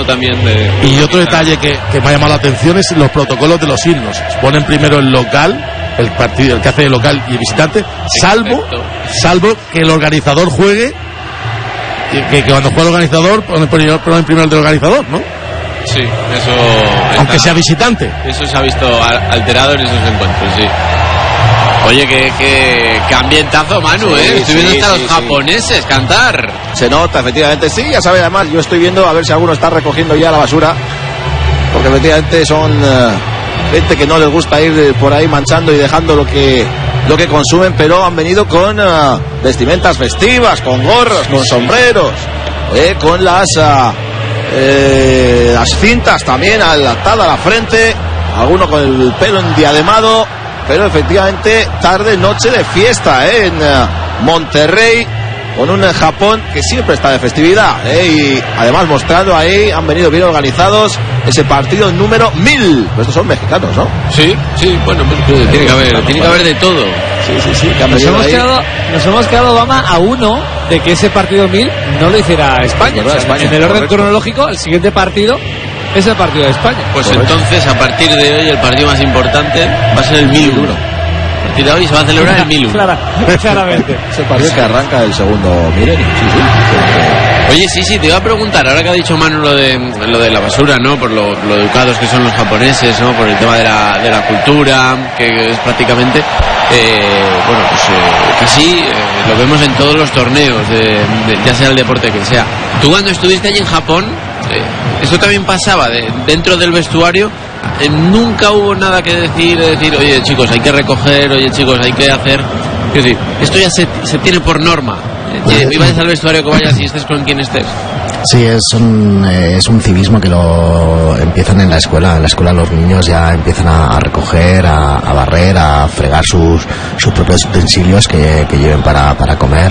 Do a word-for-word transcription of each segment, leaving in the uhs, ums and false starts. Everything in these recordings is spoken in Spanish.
también de... Y otro detalle que, que me ha llamado la atención es los protocolos de los himnos. Ponen primero el local, el partido, el que hace de local y el visitante, salvo, salvo que el organizador juegue, que, que, que cuando juega el organizador ponen primero, ponen primero el del organizador, ¿no? Sí, eso... Aunque está, sea visitante. Eso se ha visto alterado en esos encuentros, sí. Oye, que, que, que ambientazo, Manu, sí, ¿eh? Estoy sí, viendo hasta sí, los sí. japoneses cantar. Se nota, efectivamente. Sí, ya sabes, además, yo estoy viendo a ver si alguno está recogiendo ya la basura. Porque efectivamente son uh, gente que no les gusta ir por ahí manchando y dejando lo que lo que consumen, pero han venido con uh, vestimentas festivas, con gorros, con sombreros, eh, con las, uh, eh, las cintas también atadas a la frente, alguno con el pelo endiademado. Pero efectivamente tarde, noche de fiesta, ¿eh? En uh, Monterrey, con un Japón que siempre está de festividad, ¿eh? Y además mostrando ahí, han venido bien organizados, ese partido número mil. Pues estos son mexicanos, ¿no? Sí, sí, bueno, pues, tiene que haber, tiene que haber de todo. Sí, sí, sí, que han Nos venido hemos, ahí. quedado, nos hemos quedado, Obama, a uno de que ese partido mil no lo hiciera España. Verdad, O sea, España, en el orden correcto. cronológico, el siguiente partido es el partido de España. Pues Correcto. entonces, a partir de hoy, el partido más importante va a ser el mil uno. A partir de hoy se va a celebrar el mil uno. Clara, claramente. Ese partido que arranca el segundo milenio. Sí, sí. Oye, sí, sí, te iba a preguntar, ahora que ha dicho Manu lo de, lo de la basura, ¿no? Por lo, lo educados que son los japoneses, ¿no? Por el tema de la, de la cultura, que es prácticamente, eh, bueno, pues eh, casi eh, lo vemos en todos los torneos, de, de, ya sea el deporte que sea. Tú cuando estuviste allí en Japón, eh, eso también pasaba, de, dentro del vestuario, eh, nunca hubo nada que decir, de decir, oye chicos, hay que recoger, oye chicos, hay que hacer... Es decir, esto ya se, se tiene por norma. Eh, y vayas al vestuario que vayas y estés con quien estés. Sí, es un, eh, es un civismo que lo empiezan en la escuela. En la escuela los niños ya empiezan a, a recoger, a, a barrer, a fregar sus, sus propios utensilios que, que lleven para, para comer.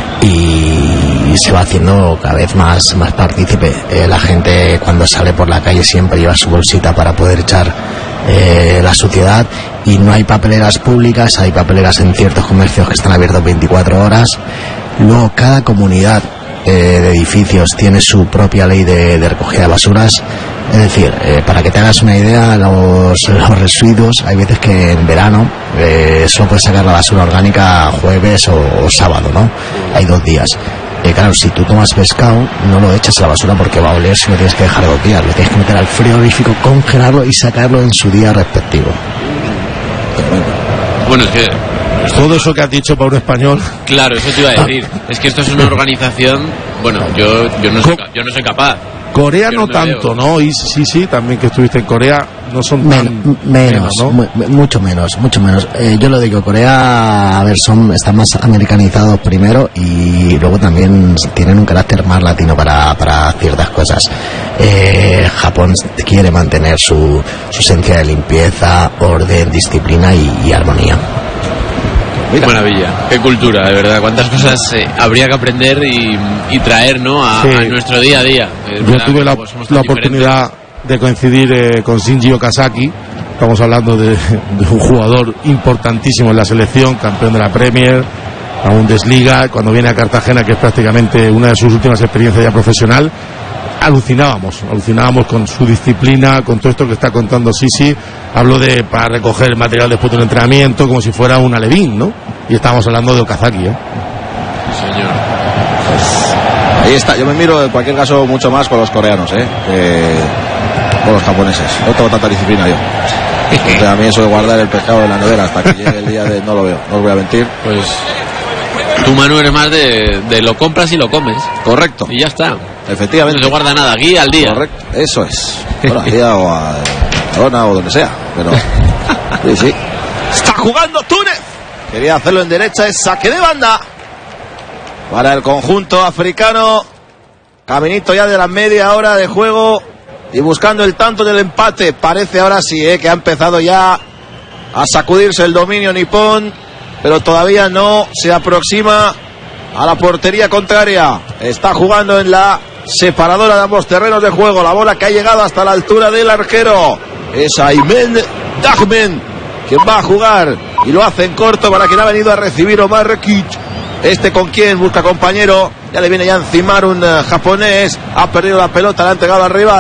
Y se va haciendo cada vez más, más partícipe. Eh, la gente cuando sale por la calle siempre lleva su bolsita para poder echar eh, la suciedad, y no hay papeleras públicas, hay papeleras en ciertos comercios que están abiertos veinticuatro horas. Luego cada comunidad eh, de edificios tiene su propia ley de, de recogida de basuras. Es decir, eh, para que te hagas una idea, los, los residuos, hay veces que en verano eh, solo puedes sacar la basura orgánica jueves o, o sábado, ¿no? Hay dos días. Eh, claro, si tú tomas pescado, no lo echas a la basura porque va a oler, si no tienes que dejar dos días. Lo tienes que meter al frigorífico, congelarlo y sacarlo en su día respectivo. Bueno, es que... Todo eso que has dicho para un español. Claro, eso te iba a decir. Es que esto es una organización... Bueno, yo, yo, no, soy, yo no soy capaz. Corea Yo no no tanto, veo. ¿no? Y sí, sí, también que estuviste en Corea, no son tan... Men- menos, ¿no? mu- mucho menos, mucho menos. Eh, yo lo digo, Corea, a ver, son están más americanizados primero y luego también tienen un carácter más latino para, para ciertas cosas. Eh, Japón quiere mantener su, su esencia de limpieza, orden, disciplina y, y armonía. Qué maravilla, qué cultura, de verdad. Cuántas cosas eh, habría que aprender y, y traer, ¿no? A, Sí. a nuestro día a día. Es Yo verdad tuve que la, somos tan la diferentes. oportunidad de coincidir eh, con Shinji Okazaki. Estamos hablando de, de un jugador importantísimo en la selección, campeón de la Premier, a Bundesliga. Cuando viene a Cartagena, que es prácticamente una de sus últimas experiencias ya profesional, alucinábamos, alucinábamos con su disciplina, con todo esto que está contando Sisi. Hablo de para recoger el material después de un entrenamiento, como si fuera un alevín, ¿no? Y estábamos hablando de Okazaki, ¿eh? Señor. Ahí está, yo me miro en cualquier caso mucho más con los coreanos, ¿eh? Que con los japoneses. No tengo tanta disciplina yo. Entonces, a mí eso de guardar el pescado en la nevera hasta que llegue el día de... No lo veo, no os voy a mentir. Pues tú, Manu, eres más de, de lo compras y lo comes. Correcto, Y ya está. efectivamente. No se guarda nada, aquí al día. Correcto, eso es. Bueno, al día o a Barcelona o donde sea. Pero sí, sí. Está jugando Túnez. Quería hacerlo en derecha, es saque de banda para el conjunto africano. Caminito ya de la media hora de juego y buscando el tanto del empate. Parece ahora sí, eh, que ha empezado ya a sacudirse el dominio nipón, pero todavía no se aproxima a la portería contraria. Está jugando en la separadora de ambos terrenos de juego. La bola que ha llegado hasta la altura del arquero es Aymen Dagmen, quien va a jugar y lo hace en corto para quien ha venido a recibir Omar Rekic. Este con quien busca compañero, ya le viene ya a encimar un uh, japonés, ha perdido la pelota, la ha entregado al rival.